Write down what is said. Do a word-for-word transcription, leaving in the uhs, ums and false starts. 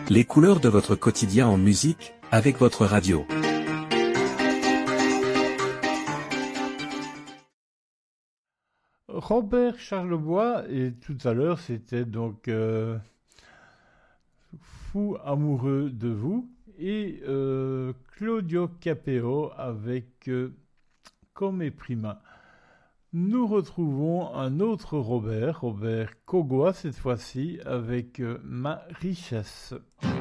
Les couleurs de votre quotidien en musique, avec votre radio. Robert Charlebois, et tout à l'heure c'était donc euh, Fou amoureux de vous, et euh, Claudio Capeo avec euh, Come Prima. Nous retrouvons un autre Robert, Robert Kogwa cette fois-ci, avec euh, Ma richesse.